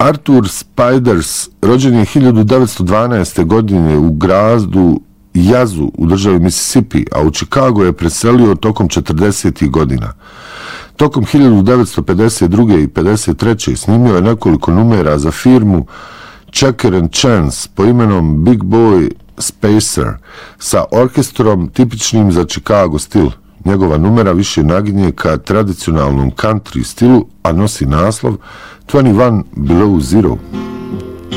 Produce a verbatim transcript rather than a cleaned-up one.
Arthur Spiders rođen je hiljadu devetsto dvanaeste. godine u gradu Jazu u državi Mississippi, a u Chicago je preselio tokom četrdesetih godina. Tokom hiljadu devetsto pedeset druge. i pedeset treće. snimio je nekoliko numera za firmu Checker and Chance po imenom Big Boy Spacer sa orkestrom tipičnim za Chicago stil. Njegova numera više naginje ka tradicionalnom country stilu, a nosi naslov dvadeset jedan Below Zero.